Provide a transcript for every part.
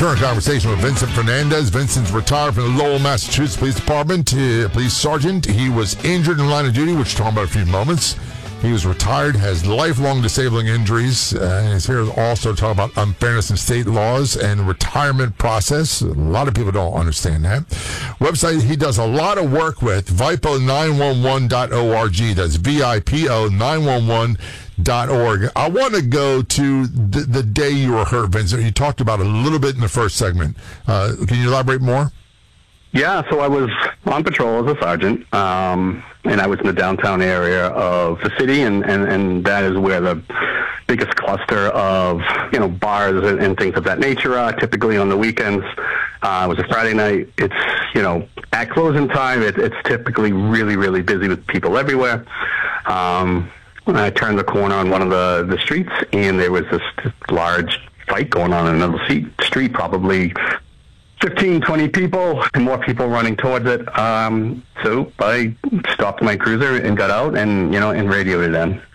Return conversation with Vincent Fernandez. Vincent's retired from the Lowell, Massachusetts Police Department. Police sergeant. He was injured in the line of duty, which we'll talk about in a few moments. He was retired, has lifelong disabling injuries, and is here also to talk about unfairness in state laws and retirement process. A lot of people don't understand that. Website he does a lot of work with, VIPO911.org. That's VIPO911.org. I want to go to the day you were hurt, Vincent. You talked about it a little bit in the first segment. Can you elaborate more? Yeah, so I was on patrol as a sergeant, and I was in the downtown area of the city, and that is where the biggest cluster of, bars and things of that nature are, typically on the weekends. It was a Friday night. It's, at closing time, it's typically really, really busy with people everywhere. When I turned the corner on one of the streets, and there was this large fight going on in another street, probably 15, 20 people, and more people running towards it. So I stopped my cruiser and got out and radioed it in.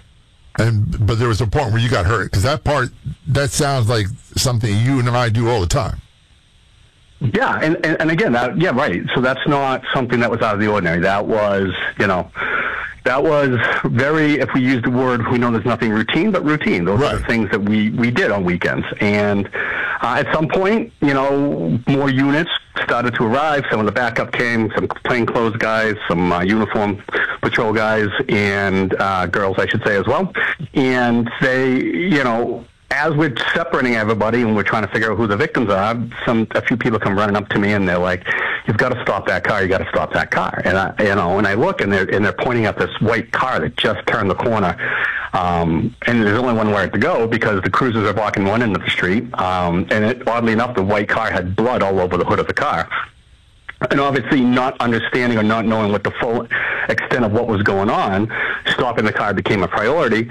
But there was a point where you got hurt, because that sounds like something you and I do all the time. Yeah, and again, right. So that's not something that was out of the ordinary. That was, that was very, if we use the word, we know there's nothing routine, but routine. Those are the things that we did on weekends. And at some point, more units started to arrive. Some of the backup came, some plainclothes guys, some uniform patrol guys, and girls, I should say, as well. And they, as we're separating everybody and we're trying to figure out who the victims are, a few people come running up to me and they're like, "You've got to stop that car. You got to stop that car." And I look and they're pointing at this white car that just turned the corner. And there's only one way to go because the cruisers are blocking one end of the street. And oddly enough, the white car had blood all over the hood of the car. And obviously not understanding or not knowing what the full extent of what was going on, stopping the car became a priority.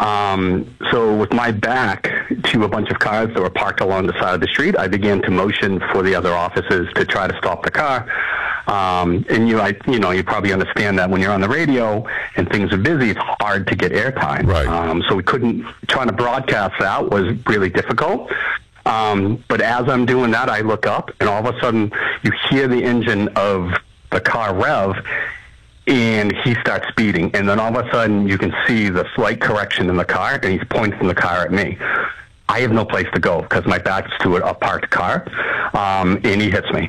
So with my back to a bunch of cars that were parked along the side of the street, I began to motion for the other officers to try to stop the car. And you probably understand that when you're on the radio and things are busy, it's hard to get airtime. Right. So trying to broadcast that was really difficult. But as I'm doing that, I look up, and all of a sudden, you hear the engine of the car rev, and he starts speeding. And then all of a sudden, you can see the slight correction in the car, and he's pointing the car at me. I have no place to go because my back's to a parked car, and he hits me.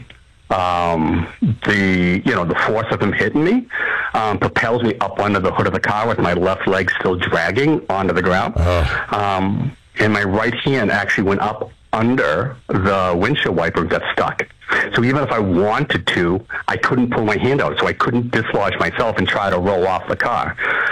The force of him hitting me propels me up under the hood of the car with my left leg still dragging onto the ground. And my right hand actually went up under the windshield wiper and got stuck. So even if I wanted to, I couldn't pull my hand out, so I couldn't dislodge myself and try to roll off the car.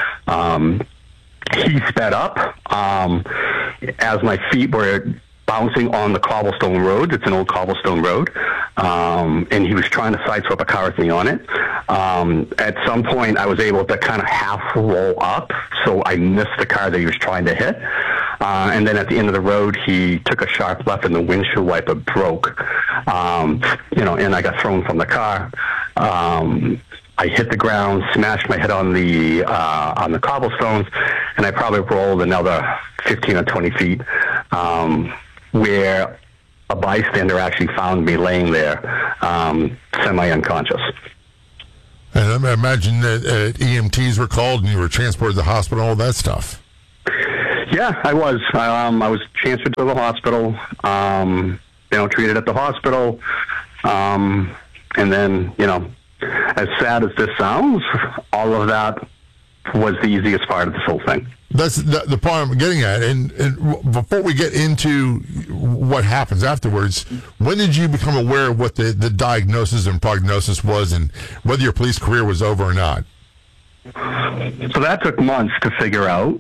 He sped up as my feet were bouncing on the cobblestone road. It's an old cobblestone road. And he was trying to sideswipe a car with me on it. At some point, I was able to kind of half roll up, so I missed the car that he was trying to hit. And then at the end of the road, he took a sharp left and the windshield wiper broke. And I got thrown from the car. I hit the ground, smashed my head on the cobblestones, and I probably rolled another 15 or 20 feet, where a bystander actually found me laying there, semi-unconscious. And I imagine that EMTs were called and you were transported to the hospital, all that stuff. Yeah, I was. I was transferred to the hospital, treated at the hospital, and then, as sad as this sounds, all of that was the easiest part of this whole thing. That's the part I'm getting at. And before we get into what happens afterwards, when did you become aware of what the diagnosis and prognosis was and whether your police career was over or not? So that took months to figure out.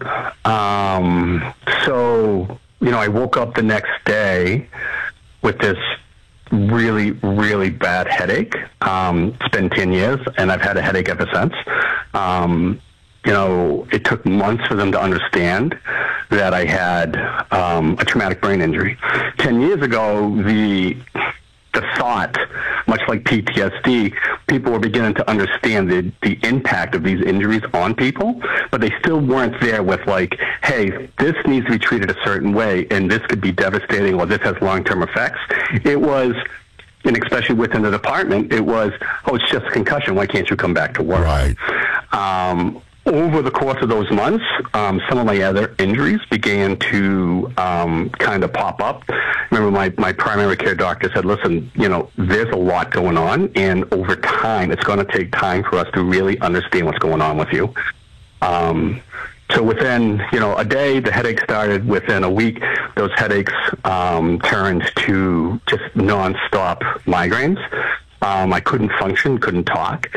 I woke up the next day with this really, really bad headache. It's been 10 years, and I've had a headache ever since. It took months for them to understand that I had a traumatic brain injury. 10 years ago, the thought, much like PTSD, people were beginning to understand the impact of these injuries on people, but they still weren't there with like, hey, this needs to be treated a certain way, and this could be devastating, or this has long-term effects. It was, and especially within the department, it was, oh, it's just a concussion. Why can't you come back to work? Right. Over the course of those months, some of my other injuries began to kind of pop up. Remember, my primary care doctor said, listen, there's a lot going on, and over time, it's going to take time for us to really understand what's going on with you. So within, a day, the headache started. Within a week, those headaches turned to just nonstop migraines. I couldn't function, couldn't talk.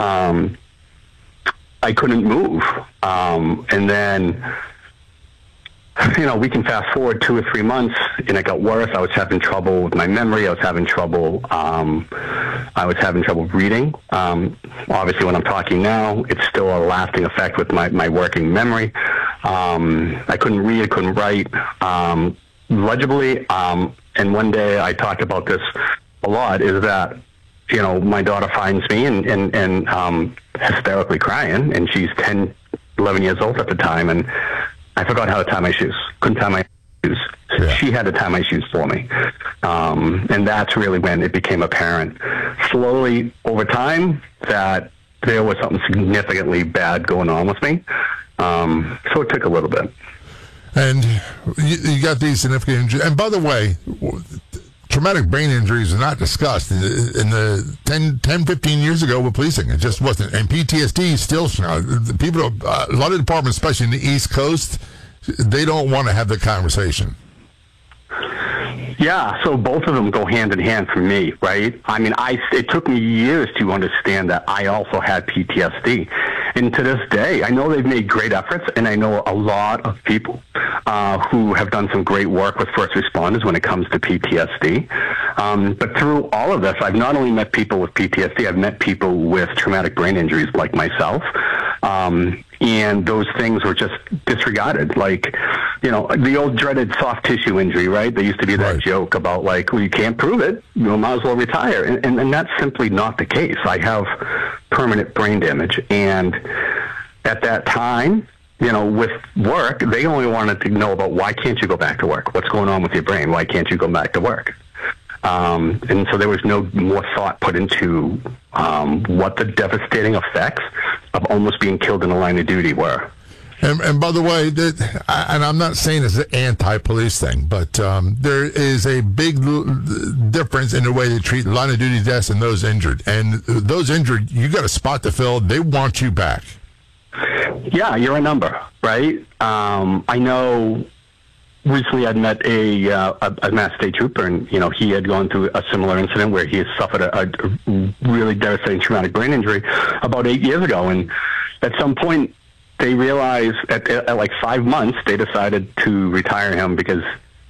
I couldn't move. And then, we can fast forward 2 or 3 months, and it got worse. I was having trouble with my memory. I was having trouble reading. Obviously, when I'm talking now, it's still a lasting effect with my working memory. I couldn't read, I couldn't write legibly. And one day I talked about this a lot, is that, my daughter finds me and hysterically crying, and she's 10, 11 years old at the time, and I forgot how to tie my shoes. Couldn't tie my shoes. Yeah. She had to tie my shoes for me. And that's really when it became apparent, slowly over time, that there was something significantly bad going on with me. So it took a little bit. And you got these significant injuries. And by the way, traumatic brain injuries are not discussed in the 10, 15 years ago with policing. It just wasn't. And PTSD still, people, a lot of departments, especially in the East Coast, they don't want to have the conversation. Yeah, so both of them go hand in hand for me, right? I mean, it took me years to understand that I also had PTSD. And to this day, I know they've made great efforts, and I know a lot of people who have done some great work with first responders when it comes to PTSD. But through all of this, I've not only met people with PTSD, I've met people with traumatic brain injuries like myself. And those things were just disregarded. Like, the old dreaded soft tissue injury, right? There used to be that joke about, like, well, you can't prove it, you might as well retire. And that's simply not the case. I have permanent brain damage. And at that time, with work, they only wanted to know about, why can't you go back to work? What's going on with your brain? Why can't you go back to work? And so there was no more thought put into what the devastating effects of almost being killed in the line of duty were. And by the way, and I'm not saying it's an anti-police thing, but there is a big difference in the way they treat line of duty deaths and those injured. And those injured, you got a spot to fill. They want you back. Yeah, you're a number, right? I know. Recently, I'd met a Mass State Trooper, and he had gone through a similar incident where he had suffered a really devastating traumatic brain injury about 8 years ago. And at some point, they realized at like 5 months, they decided to retire him because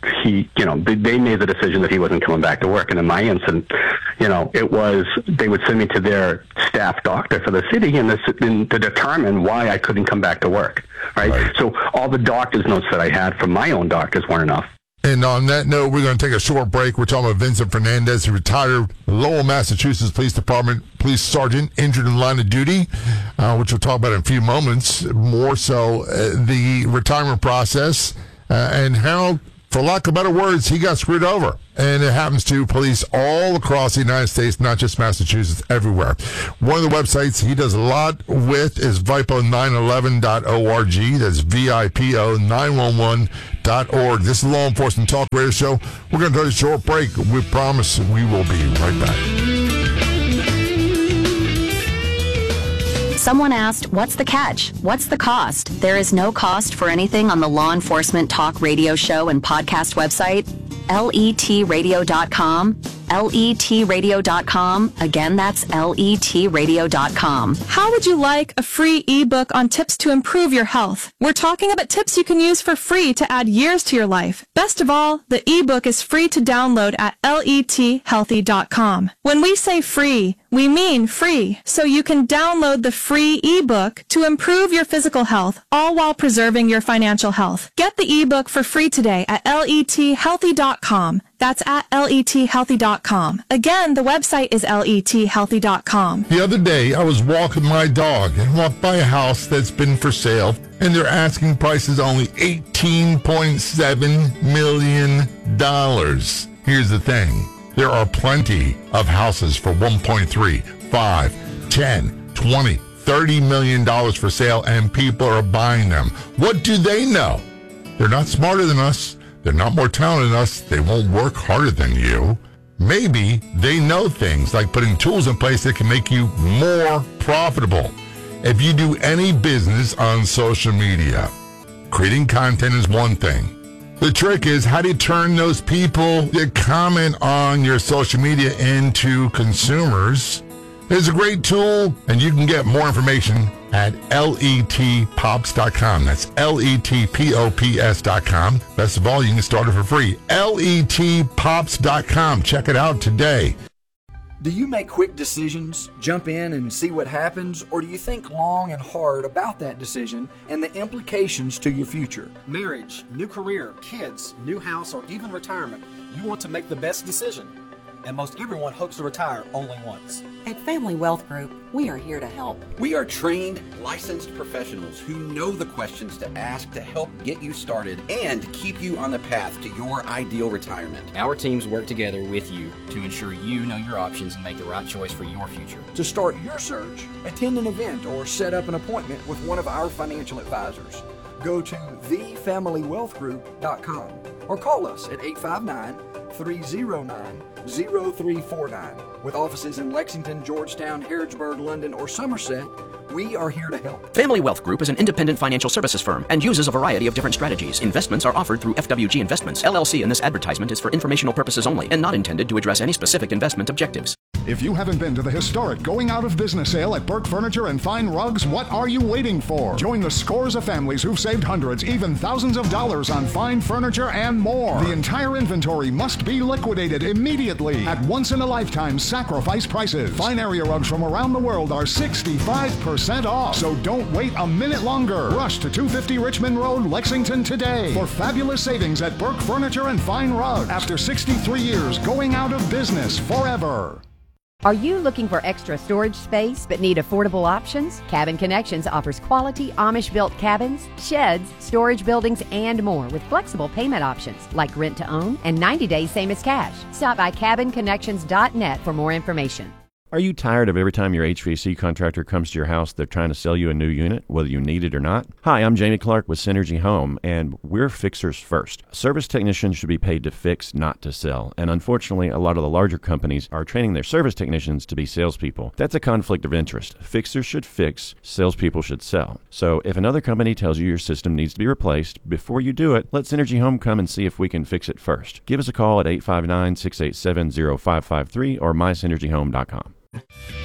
they made the decision that he wasn't coming back to work. And in my incident, it was, they would send me to their staff doctor for the city and to determine why I couldn't come back to work. Right? So all the doctor's notes that I had from my own doctors weren't enough. And on that note, we're going to take a short break. We're talking about Vincent Fernandez, a retired Lowell, Massachusetts Police Department police sergeant injured in the line of duty, which we'll talk about in a few moments. More so, the retirement process and how, for lack of better words, he got screwed over. And it happens to police all across the United States, not just Massachusetts, everywhere. One of the websites he does a lot with is VIPO911.org. That's VIPO911.org. This is Law Enforcement Talk Radio Show. We're going to take a short break. We promise we will be right back. Someone asked, what's the catch? What's the cost? There is no cost for anything on the Law Enforcement Talk Radio Show and podcast website, letradio.com. letradio.com. Again, that's letradio.com. How would you like a free ebook on tips to improve your health? We're talking about tips you can use for free to add years to your life. Best of all, the ebook is free to download at lethealthy.com. When we say free, We mean free, so you can download the free ebook to improve your physical health, all while preserving your financial health. Get the ebook for free today at lethealthy.com. That's at lethealthy.com. Again, the website is lethealthy.com. The other day, I was walking my dog and walked by a house that's been for sale, and their asking price is only $18.7 million. Here's the thing. There are plenty of houses for $1.3, $5, $10, $20, $30 million for sale, and people are buying them. What do they know? They're not smarter than us. They're not more talented than us. They won't work harder than you. Maybe they know things like putting tools in place that can make you more profitable. If you do any business on social media, creating content is one thing. The trick is, how do you turn those people that comment on your social media into consumers? There's a great tool, and you can get more information at letpops.com. That's letpops.com. Best of all, you can start it for free. letpops.com. Check it out today. Do you make quick decisions, jump in and see what happens, or do you think long and hard about that decision and the implications to your future? Marriage, new career, kids, new house, or even retirement. You want to make the best decision. And most everyone hopes to retire only once. At Family Wealth Group, we are here to help. We are trained, licensed professionals who know the questions to ask to help get you started and keep you on the path to your ideal retirement. Our teams work together with you to ensure you know your options and make the right choice for your future. To start your search, attend an event or set up an appointment with one of our financial advisors. Go to thefamilywealthgroup.com or call us at 859-309-0349. With offices in Lexington, Georgetown, Harrodsburg, London, or Somerset, we are here to help. Family Wealth Group is an independent financial services firm and uses a variety of different strategies. Investments are offered through FWG Investments, LLC, and this advertisement is for informational purposes only and not intended to address any specific investment objectives. If you haven't been to the historic Going Out of Business sale at Burke Furniture and Fine Rugs, what are you waiting for? Join the scores of families who've saved hundreds, even thousands of dollars on fine furniture and more. The entire inventory must be liquidated immediately at once-in-a-lifetime sacrifice prices. Fine area rugs from around the world are 65% off, so don't wait a minute longer. Rush to 250 Richmond Road, Lexington today for fabulous savings at Burke Furniture and Fine Rugs. After 63 years, going out of business forever. Are you looking for extra storage space but need affordable options? Cabin Connections offers quality Amish-built cabins, sheds, storage buildings, and more with flexible payment options like rent-to-own and 90 days same as cash. Stop by cabinconnections.net for more information. Are you tired of every time your HVAC contractor comes to your house, they're trying to sell you a new unit, whether you need it or not? Hi, I'm Jamie Clark with Synergy Home, and we're fixers first. Service technicians should be paid to fix, not to sell. And unfortunately, a lot of the larger companies are training their service technicians to be salespeople. That's a conflict of interest. Fixers should fix, salespeople should sell. So if another company tells you your system needs to be replaced, before you do it, let Synergy Home come and see if we can fix it first. Give us a call at 859-687-0553 or mysynergyhome.com.